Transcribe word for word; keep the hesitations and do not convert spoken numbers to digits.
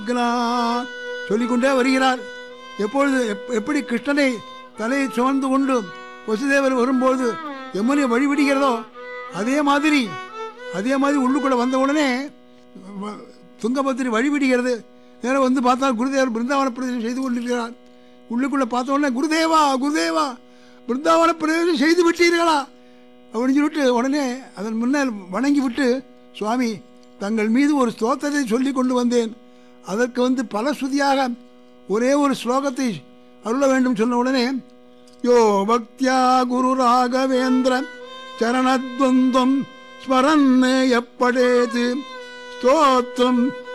சொல்லிக்கொண்டே வருகிறார். எப்பொழுது எப்படி கிருஷ்ணனை தலையை சுமந்து கொண்டு வசுதேவர் வரும்போது யமுனை வழிவிடுகிறதோ அதே மாதிரி அதே மாதிரி உள்ளுக்குள்ள வந்த உடனே துங்கபத்திரி வழிவிடுகிறது. நேரம் வந்து பார்த்தா குருதேவர் பிருந்தாவன பிரதேசம் செய்து கொண்டிருக்கிறார். உள்ளுக்குள்ள பார்த்த உடனே குருதேவா குருதேவா பிருந்தாவன பிரதேசம் செய்து விட்டீர்களா அப்படின்னு சொல்லிட்டு உடனே அதன் முன்னால் வணங்கி விட்டு, சுவாமி தங்கள் மீது ஒரு ஸ்தோத்திரத்தை சொல்லி கொண்டு வந்தேன், அதற்கு வந்து பல ஸ்ருதியாக ஒரே ஒரு ஸ்லோகத்தை அருள வேண்டும் சொன்ன உடனே, யோ பக்தியா குரு ராகவேந்திர சரணத்வந்தம் ஸ்மரன் எப்படேது ஸ்தோத்திரம்